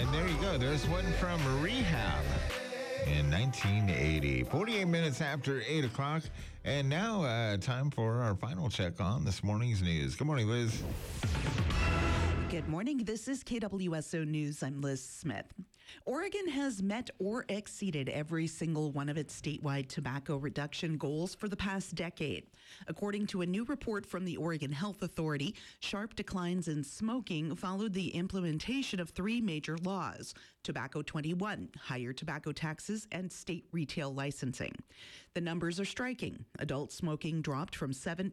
there you go. There's one from Rehab in 1980. 48 minutes after 8 o'clock. And now time for our final check on this morning's news. Good morning, Liz. Good morning. This is KWSO News. I'm Liz Smith. Oregon has met or exceeded every single one of its statewide tobacco reduction goals for the past decade. According to a new report from the Oregon Health Authority, sharp declines in smoking followed the implementation of three major laws: Tobacco 21, higher tobacco taxes, and state retail licensing. The numbers are striking. Adult smoking dropped from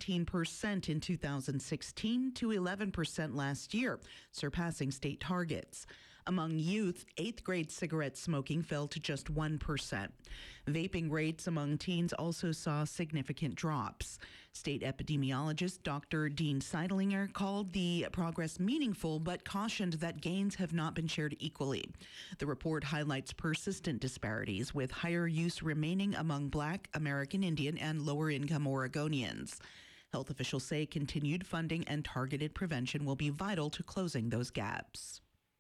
17% in 2016 to 11% last year, surpassing state targets. Among youth, 8th grade cigarette smoking fell to just 1%. Vaping rates among teens also saw significant drops. State epidemiologist Dr. Dean Seidlinger called the progress meaningful, but cautioned that gains have not been shared equally. The report highlights persistent disparities, with higher use remaining among Black, American Indian, and lower-income Oregonians. Health officials say continued funding and targeted prevention will be vital to closing those gaps.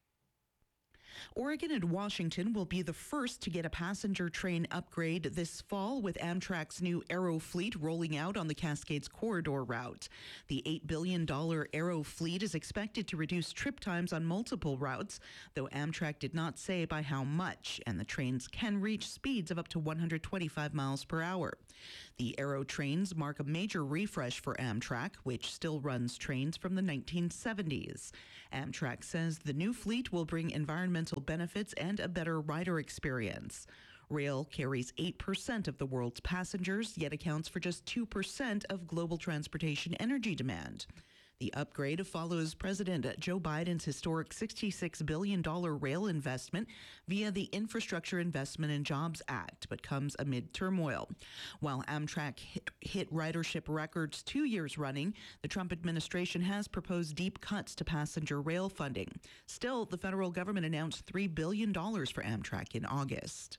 Oregon and Washington will be the first to get a passenger train upgrade this fall, with Amtrak's new Aero fleet rolling out on the Cascades Corridor route. The $8 billion Aero fleet is expected to reduce trip times on multiple routes, though Amtrak did not say by how much, and the trains can reach speeds of up to 125 miles per hour. The Aero trains mark a major refresh for Amtrak, which still runs trains from the 1970s. Amtrak says the new fleet will bring environmental benefits and a better rider experience. Rail carries 8% of the world's passengers, yet accounts for just 2% of global transportation energy demand. The upgrade follows President Joe Biden's historic $66 billion rail investment via the Infrastructure Investment and Jobs Act, but comes amid turmoil. While Amtrak hit ridership records 2 years running, the Trump administration has proposed deep cuts to passenger rail funding. Still, the federal government announced $3 billion for Amtrak in August.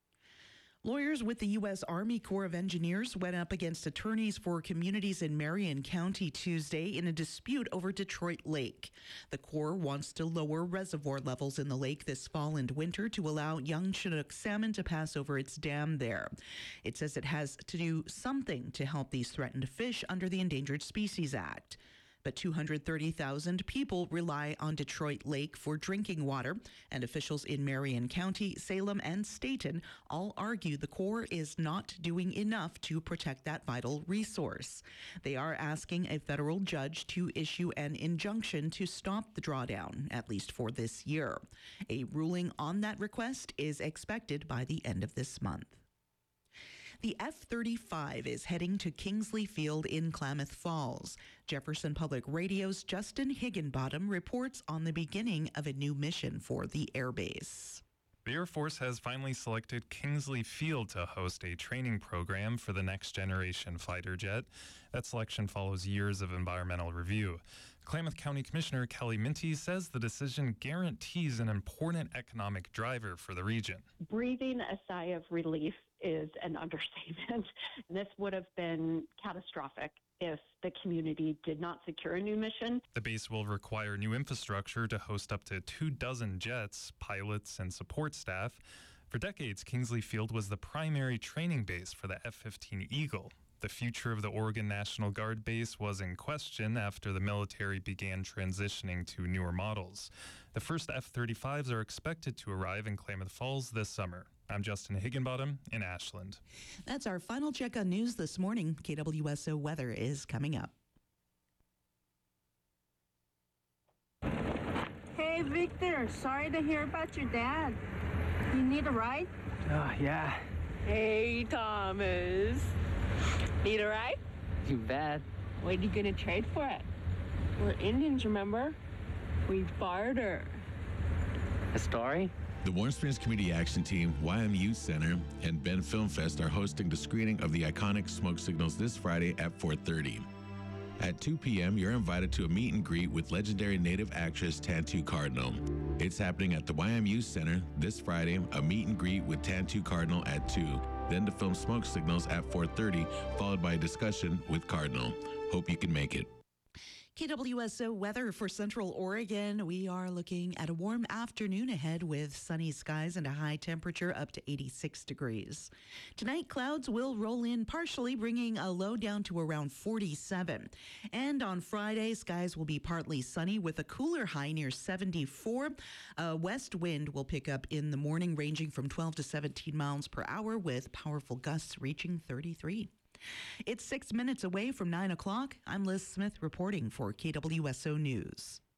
Lawyers with the U.S. Army Corps of Engineers went up against attorneys for communities in Marion County Tuesday in a dispute over Detroit Lake. The Corps wants to lower reservoir levels in the lake this fall and winter to allow young Chinook salmon to pass over its dam there. It says it has to do something to help these threatened fish under the Endangered Species Act. But 230,000 people rely on Detroit Lake for drinking water, and officials in Marion County, Salem, and Stayton all argue the Corps is not doing enough to protect that vital resource. They are asking a federal judge to issue an injunction to stop the drawdown, at least for this year. A ruling on that request is expected by the end of this month. The F-35 is heading to Kingsley Field in Klamath Falls. Jefferson Public Radio's Justin Higginbottom reports on the beginning of a new mission for the airbase. The Air Force has finally selected Kingsley Field to host a training program for the next generation fighter jet. That selection follows years of environmental review. Klamath County Commissioner Kelly Minty says the decision guarantees an important economic driver for the region. Breathing a sigh of relief is an understatement. This would have been catastrophic if the community did not secure a new mission. The base will require new infrastructure to host up to 24 jets, pilots, and support staff. For decades, Kingsley Field was the primary training base for the F-15 Eagle. The future of the Oregon National Guard base was in question after the military began transitioning to newer models. The first F-35s are expected to arrive in Klamath Falls this summer. I'm Justin Higginbottom in Ashland. That's our final check on news this morning. KWSO weather is coming up. Hey, Victor, sorry to hear about your dad. You need a ride? Yeah. Hey, Thomas. Need a ride? You bet. What are you going to trade for it? We're Indians, remember? We barter. A story? The Warm Springs Community Action Team, YMU Center, and Ben Film Fest are hosting the screening of the iconic Smoke Signals this Friday at 4:30. At 2 p.m., you're invited to a meet and greet with legendary Native actress Tantoo Cardinal. It's happening at the YMU Center this Friday, a meet and greet with Tantoo Cardinal at 2, then the film Smoke Signals at 4:30, followed by a discussion with Cardinal. Hope you can make it. KWSO weather for Central Oregon. We are looking at a warm afternoon ahead with sunny skies and a high temperature up to 86 degrees. Tonight, clouds will roll in partially, bringing a low down to around 47. And on Friday, skies will be partly sunny with a cooler high near 74. A west wind will pick up in the morning, ranging from 12 to 17 miles per hour with powerful gusts reaching 33. It's 6 minutes away from 9 o'clock. I'm Liz Smith reporting for KWSO News.